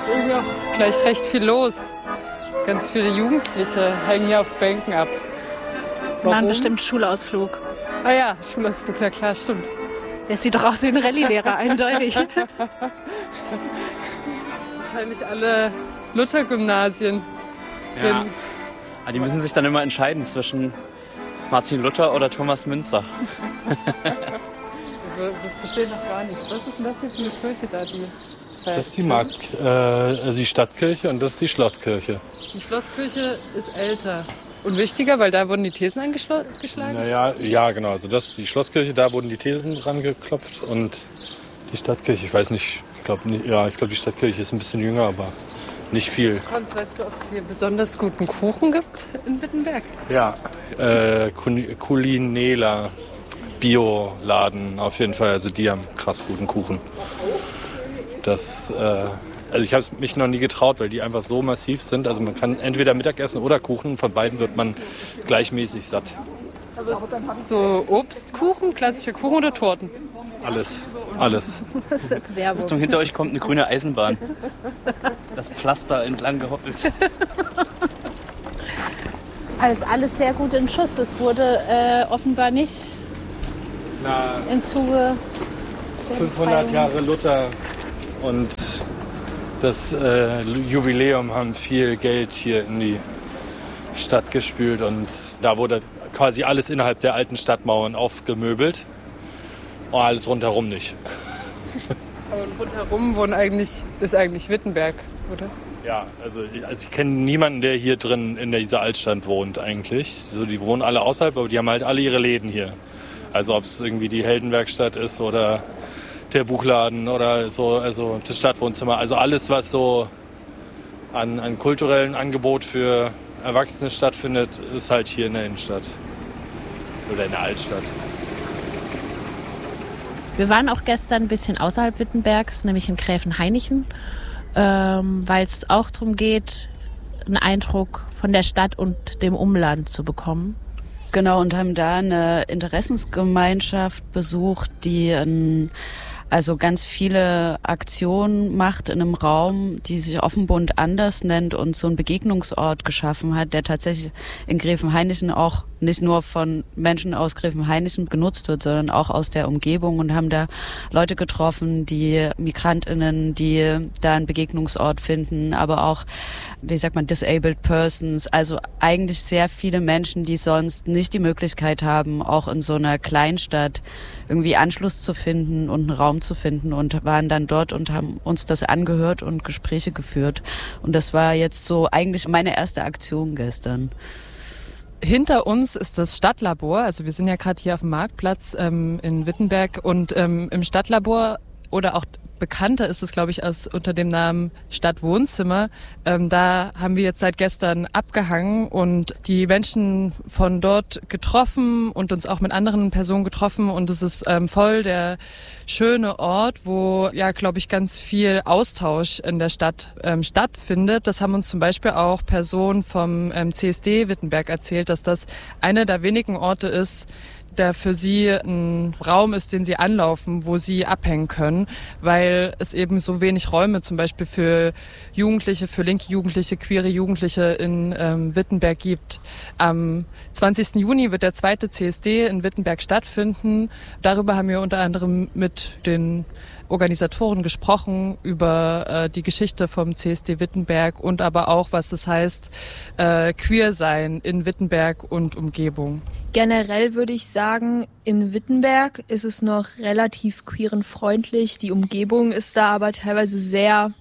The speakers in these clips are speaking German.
irgendwie auch gleich recht viel los. Ganz viele Jugendliche hängen hier auf Bänken ab. War ein bestimmt Schulausflug. Ah ja, Schulausflug, na klar, stimmt. Der sieht doch aus wie ein Rallye-Lehrer, eindeutig. Wahrscheinlich alle Luther-Gymnasien. Ja. Die müssen sich dann immer entscheiden zwischen Martin Luther oder Thomas Münzer. Das verstehe noch gar nicht. Was ist denn das hier für eine Kirche da? Das ist die Stadtkirche und das ist die Schlosskirche. Die Schlosskirche ist älter. Und wichtiger, weil da wurden die Thesen angeschlagen? Naja, ja, genau. Also das ist die Schlosskirche, da wurden die Thesen rangeklopft. Und die Stadtkirche, ich weiß nicht, ich glaube, die Stadtkirche ist ein bisschen jünger, aber nicht viel. Konz, weißt du, ob es hier besonders guten Kuchen gibt in Wittenberg? Ja, Culinela, Bioladen auf jeden Fall. Also die haben krass guten Kuchen. Also ich habe es mich noch nie getraut, weil die einfach so massiv sind. Also man kann entweder Mittagessen oder Kuchen. Von beiden wird man gleichmäßig satt. So Obstkuchen, klassische Kuchen oder Torten? Alles. Das ist jetzt Werbung. Achtung, hinter euch kommt eine grüne Eisenbahn. Das Pflaster entlang gehoppelt. Also alles sehr gut in Schuss. Es wurde offenbar nicht im Zuge 500 Jahre Luther und das Jubiläum haben viel Geld hier in die Stadt gespült und da wurde quasi alles innerhalb der alten Stadtmauern aufgemöbelt. Und alles rundherum nicht. Und rundherum ist eigentlich Wittenberg, oder? Ja, also ich kenne niemanden, der hier drin in dieser Altstadt wohnt eigentlich. So, die wohnen alle außerhalb, aber die haben halt alle ihre Läden hier. Also ob es irgendwie die Heldenwerkstatt ist oder der Buchladen oder so, also das Stadtwohnzimmer. Also alles, was so an kulturellen Angebot für Erwachsene stattfindet, ist halt hier in der Innenstadt. Oder in der Altstadt. Wir waren auch gestern ein bisschen außerhalb Wittenbergs, nämlich in Gräfenhainichen, weil es auch darum geht, einen Eindruck von der Stadt und dem Umland zu bekommen. Genau, und haben da eine Interessensgemeinschaft besucht, die also ganz viele Aktionen macht in einem Raum, die sich Offenbund anders nennt und so einen Begegnungsort geschaffen hat, der tatsächlich in Gräfenhainichen auch nicht nur von Menschen aus Gräfenhainichen genutzt wird, sondern auch aus der Umgebung und haben da Leute getroffen, die MigrantInnen, die da einen Begegnungsort finden, aber auch, disabled persons, also eigentlich sehr viele Menschen, die sonst nicht die Möglichkeit haben, auch in so einer Kleinstadt irgendwie Anschluss zu finden und einen Raum zu finden und waren dann dort und haben uns das angehört und Gespräche geführt. Und das war jetzt so eigentlich meine erste Aktion gestern. Hinter uns ist das Stadtlabor, also wir sind ja gerade hier auf dem Marktplatz in Wittenberg und im Stadtlabor oder auch bekannter ist es, glaube ich, unter dem Namen Stadtwohnzimmer. Da haben wir jetzt seit gestern abgehangen und die Menschen von dort getroffen und uns auch mit anderen Personen getroffen. Und es ist voll der schöne Ort, wo, ja, glaube ich, ganz viel Austausch in der Stadt stattfindet. Das haben uns zum Beispiel auch Personen vom CSD Wittenberg erzählt, dass das einer der wenigen Orte ist, der für sie ein Raum ist, den sie anlaufen, wo sie abhängen können, weil es eben so wenig Räume zum Beispiel für Jugendliche, für linke Jugendliche, queere Jugendliche in Wittenberg gibt. Am 20. Juni wird der zweite CSD in Wittenberg stattfinden. Darüber haben wir unter anderem mit den Organisatoren gesprochen über die Geschichte vom CSD Wittenberg und aber auch, was es heißt, queer sein in Wittenberg und Umgebung. Generell würde ich sagen, in Wittenberg ist es noch relativ queerenfreundlich. Die Umgebung ist da aber teilweise sehr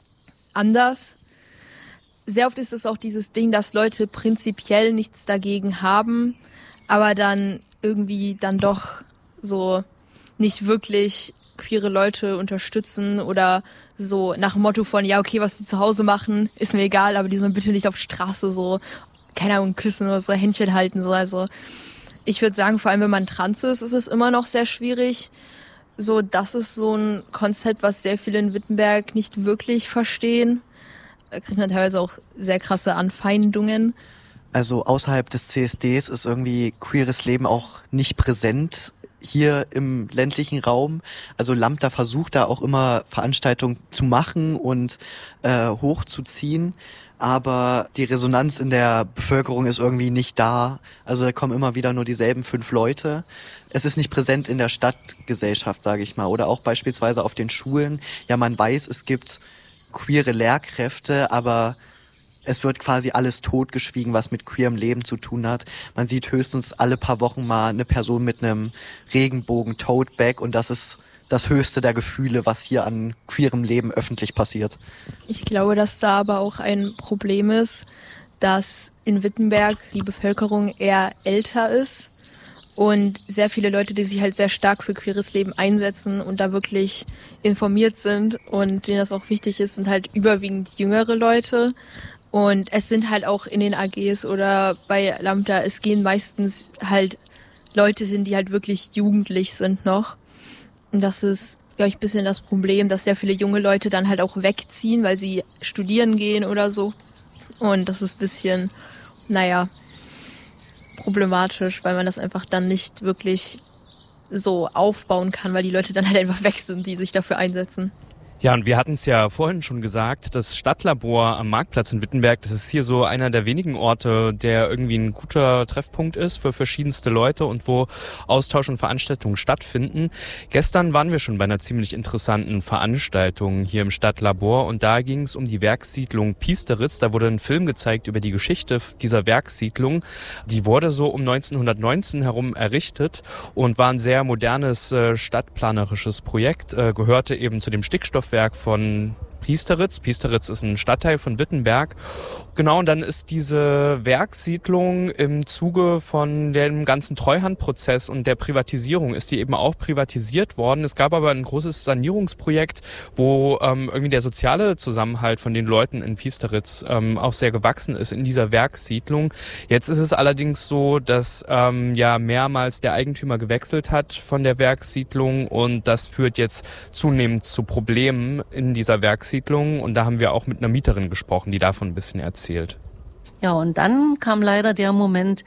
anders. Sehr oft ist es auch dieses Ding, dass Leute prinzipiell nichts dagegen haben, aber dann irgendwie dann doch so nicht wirklich queere Leute unterstützen oder so nach dem Motto von, ja, okay, was die zu Hause machen, ist mir egal, aber die sollen bitte nicht auf Straße so, keine Ahnung, küssen oder so, Händchen halten, so. Also ich würde sagen, vor allem wenn man trans ist, ist es immer noch sehr schwierig. So, das ist so ein Konzept, was sehr viele in Wittenberg nicht wirklich verstehen. Da kriegt man teilweise auch sehr krasse Anfeindungen. Also außerhalb des CSDs ist irgendwie queeres Leben auch nicht präsent hier im ländlichen Raum. Also Lambda versucht da auch immer Veranstaltungen zu machen und hochzuziehen. Aber die Resonanz in der Bevölkerung ist irgendwie nicht da. Also da kommen immer wieder nur dieselben 5 Leute. Es ist nicht präsent in der Stadtgesellschaft, sage ich mal. Oder auch beispielsweise auf den Schulen. Ja, man weiß, es gibt queere Lehrkräfte, aber es wird quasi alles totgeschwiegen, was mit queerem Leben zu tun hat. Man sieht höchstens alle paar Wochen mal eine Person mit einem Regenbogen-Tote-Bag und das ist das höchste der Gefühle, was hier an queerem Leben öffentlich passiert. Ich glaube, dass da aber auch ein Problem ist, dass in Wittenberg die Bevölkerung eher älter ist und sehr viele Leute, die sich halt sehr stark für queeres Leben einsetzen und da wirklich informiert sind und denen das auch wichtig ist, sind halt überwiegend jüngere Leute. Und es sind halt auch in den AGs oder bei Lambda, es gehen meistens halt Leute hin, die halt wirklich jugendlich sind noch. Und das ist, glaube ich, ein bisschen das Problem, dass sehr viele junge Leute dann halt auch wegziehen, weil sie studieren gehen oder so. Und das ist ein bisschen, problematisch, weil man das einfach dann nicht wirklich so aufbauen kann, weil die Leute dann halt einfach weg sind, die sich dafür einsetzen. Ja, und wir hatten es ja vorhin schon gesagt, das Stadtlabor am Marktplatz in Wittenberg, das ist hier so einer der wenigen Orte, der irgendwie ein guter Treffpunkt ist für verschiedenste Leute und wo Austausch und Veranstaltungen stattfinden. Gestern waren wir schon bei einer ziemlich interessanten Veranstaltung hier im Stadtlabor und da ging es um die Werkssiedlung Piesteritz. Da wurde ein Film gezeigt über die Geschichte dieser Werkssiedlung. Die wurde so um 1919 herum errichtet und war ein sehr modernes stadtplanerisches Projekt, gehörte eben zu dem Stickstoffwerk von Piesteritz. Piesteritz ist ein Stadtteil von Wittenberg. Genau, und dann ist diese Werkssiedlung im Zuge von dem ganzen Treuhandprozess und der Privatisierung ist die eben auch privatisiert worden. Es gab aber ein großes Sanierungsprojekt, wo irgendwie der soziale Zusammenhalt von den Leuten in Piesteritz auch sehr gewachsen ist in dieser Werkssiedlung. Jetzt ist es allerdings so, dass mehrmals der Eigentümer gewechselt hat von der Werkssiedlung und das führt jetzt zunehmend zu Problemen in dieser Werkssiedlung. Und da haben wir auch mit einer Mieterin gesprochen, die davon ein bisschen erzählt. Ja, und dann kam leider der Moment,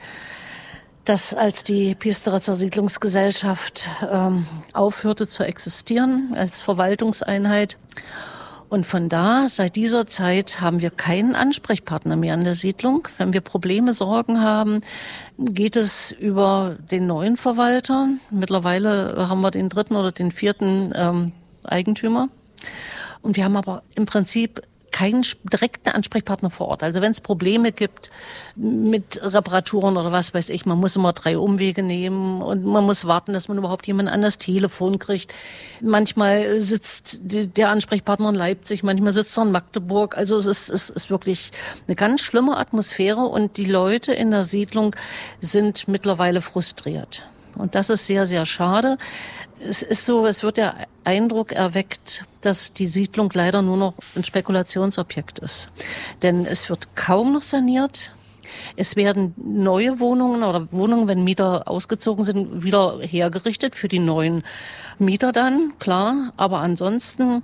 dass als die Piesteritzer Siedlungsgesellschaft aufhörte zu existieren als Verwaltungseinheit. Und von da, seit dieser Zeit, haben wir keinen Ansprechpartner mehr an der Siedlung. Wenn wir Probleme, Sorgen haben, geht es über den neuen Verwalter. Mittlerweile haben wir den 3. oder den 4. Eigentümer. Und wir haben aber im Prinzip keinen direkten Ansprechpartner vor Ort. Also wenn es Probleme gibt mit Reparaturen oder was weiß ich, man muss immer 3 Umwege nehmen und man muss warten, dass man überhaupt jemanden an das Telefon kriegt. Manchmal sitzt der Ansprechpartner in Leipzig, manchmal sitzt er in Magdeburg. Also es ist wirklich eine ganz schlimme Atmosphäre und die Leute in der Siedlung sind mittlerweile frustriert. Und das ist sehr, sehr schade. Es ist so, es wird der Eindruck erweckt, dass die Siedlung leider nur noch ein Spekulationsobjekt ist. Denn es wird kaum noch saniert. Es werden neue Wohnungen oder Wohnungen, wenn Mieter ausgezogen sind, wieder hergerichtet für die neuen Mieter dann, klar. Aber ansonsten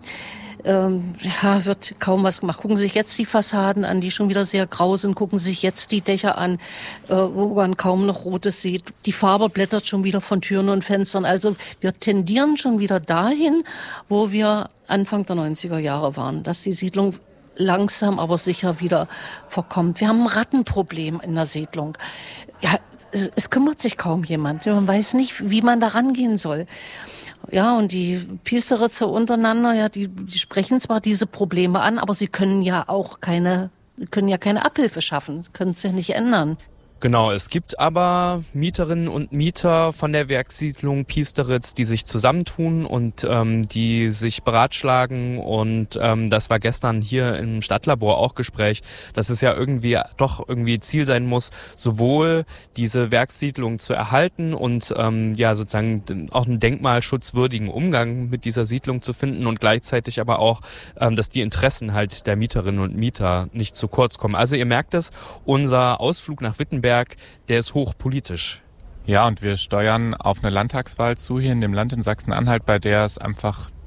wird kaum was gemacht. Gucken Sie sich jetzt die Fassaden an, die schon wieder sehr grau sind. Gucken Sie sich jetzt die Dächer an, wo man kaum noch Rotes sieht. Die Farbe blättert schon wieder von Türen und Fenstern. Also wir tendieren schon wieder dahin, wo wir Anfang der 90er Jahre waren, dass die Siedlung langsam, aber sicher wieder verkommt. Wir haben ein Rattenproblem in der Siedlung. Ja, es kümmert sich kaum jemand. Man weiß nicht, wie man da rangehen soll. Ja, und die Piesteritzer untereinander, ja, die sprechen zwar diese Probleme an, aber sie können ja keine Abhilfe schaffen, können es ja nicht ändern. Genau, es gibt aber Mieterinnen und Mieter von der Werkssiedlung Piesteritz, die sich zusammentun und die sich beratschlagen und das war gestern hier im Stadtlabor auch Gespräch, dass es ja irgendwie Ziel sein muss, sowohl diese Werkssiedlung zu erhalten und sozusagen auch einen denkmalschutzwürdigen Umgang mit dieser Siedlung zu finden und gleichzeitig aber auch, dass die Interessen halt der Mieterinnen und Mieter nicht zu kurz kommen. Also ihr merkt es, unser Ausflug nach Wittenberg, der ist hochpolitisch. Ja, und wir steuern auf eine Landtagswahl zu hier in dem Land in Sachsen-Anhalt, bei der es einfach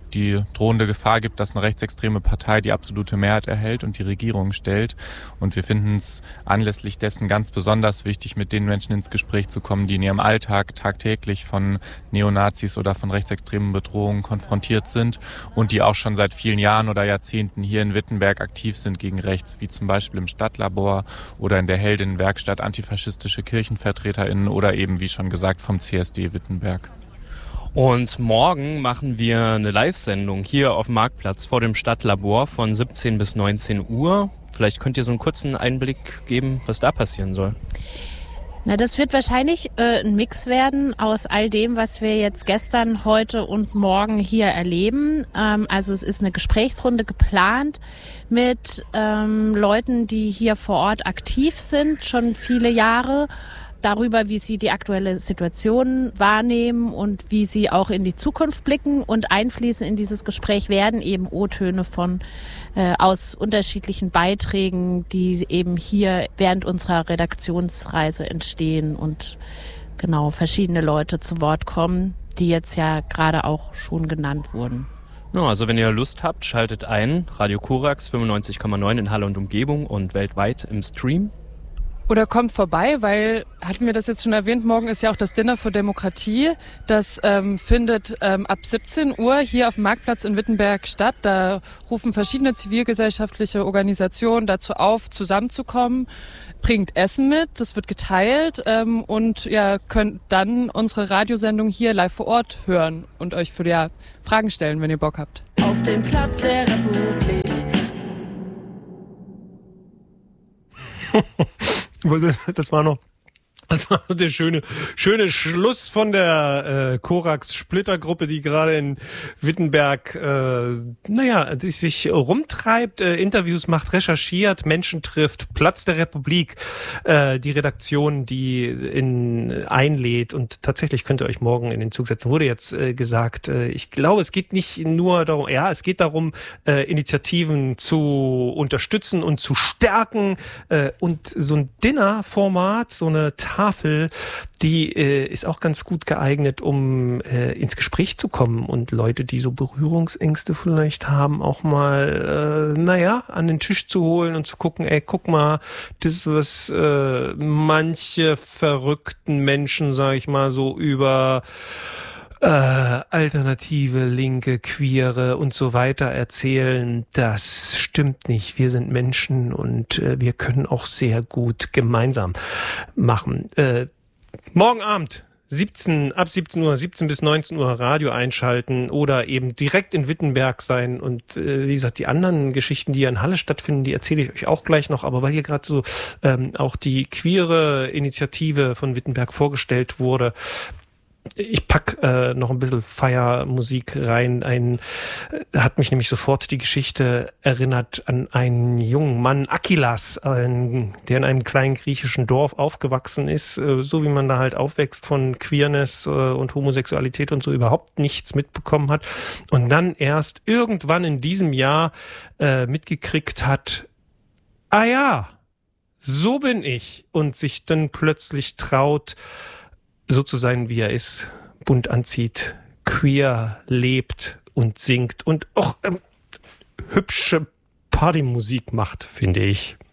die drohende Gefahr gibt, dass eine rechtsextreme Partei die absolute Mehrheit erhält und die Regierung stellt. Und wir finden es anlässlich dessen ganz besonders wichtig, mit den Menschen ins Gespräch zu kommen, die in ihrem Alltag tagtäglich von Neonazis oder von rechtsextremen Bedrohungen konfrontiert sind und die auch schon seit vielen Jahren oder Jahrzehnten hier in Wittenberg aktiv sind gegen rechts, wie zum Beispiel im Stadtlabor oder in der Heldinnenwerkstatt antifaschistische KirchenvertreterInnen oder eben, wie schon gesagt, vom CSD Wittenberg. Und morgen machen wir eine Live-Sendung hier auf dem Marktplatz vor dem Stadtlabor von 17 bis 19 Uhr. Vielleicht könnt ihr so einen kurzen Einblick geben, was da passieren soll. Na, das wird wahrscheinlich ein Mix werden aus all dem, was wir jetzt gestern, heute und morgen hier erleben. Also es ist eine Gesprächsrunde geplant mit Leuten, die hier vor Ort aktiv sind, schon viele Jahre, darüber, wie sie die aktuelle Situation wahrnehmen und wie sie auch in die Zukunft blicken. Und einfließen in dieses Gespräch werden eben O-Töne aus unterschiedlichen Beiträgen, die eben hier während unserer Redaktionsreise entstehen und genau verschiedene Leute zu Wort kommen, die jetzt ja gerade auch schon genannt wurden. Ja, also wenn ihr Lust habt, schaltet ein. Radio Korax 95,9 in Halle und Umgebung und weltweit im Stream. Oder kommt vorbei, weil, hatten wir das jetzt schon erwähnt, morgen ist ja auch das Dinner für Demokratie. Das findet ab 17 Uhr hier auf dem Marktplatz in Wittenberg statt. Da rufen verschiedene zivilgesellschaftliche Organisationen dazu auf, zusammenzukommen. Bringt Essen mit, das wird geteilt und ihr könnt dann unsere Radiosendung hier live vor Ort hören und euch für Fragen stellen, wenn ihr Bock habt. Auf dem Platz der Republik. Das war noch der schöne Schluss von der Korax-Splittergruppe, die gerade in Wittenberg die sich rumtreibt, Interviews macht, recherchiert, Menschen trifft, Platz der Republik, die Redaktion, die einlädt, und tatsächlich könnt ihr euch morgen in den Zug setzen. Wurde jetzt gesagt, ich glaube, es geht nicht nur darum, es geht darum, Initiativen zu unterstützen und zu stärken, und so ein Dinner-Format, so eine Tafel, die ist auch ganz gut geeignet, um ins Gespräch zu kommen und Leute, die so Berührungsängste vielleicht haben, auch mal an den Tisch zu holen und zu gucken, guck mal, das ist was manche verrückten Menschen, sag ich mal, so über alternative, linke, queere und so weiter erzählen, das stimmt nicht. Wir sind Menschen und wir können auch sehr gut gemeinsam machen. Morgen Abend ab 17 Uhr, 17 bis 19 Uhr Radio einschalten oder eben direkt in Wittenberg sein. Und wie gesagt, die anderen Geschichten, die in Halle stattfinden, die erzähle ich euch auch gleich noch. Aber weil hier gerade so auch die queere Initiative von Wittenberg vorgestellt wurde, ich pack noch ein bisschen Feiermusik rein. Hat mich nämlich sofort die Geschichte erinnert an einen jungen Mann, Akilas, der in einem kleinen griechischen Dorf aufgewachsen ist, so wie man da halt aufwächst, von Queerness und Homosexualität und so überhaupt nichts mitbekommen hat und dann erst irgendwann in diesem Jahr mitgekriegt hat, so bin ich, und sich dann plötzlich traut, so zu sein, wie er ist, bunt anzieht, queer lebt und singt und auch hübsche Partymusik macht, finde ich.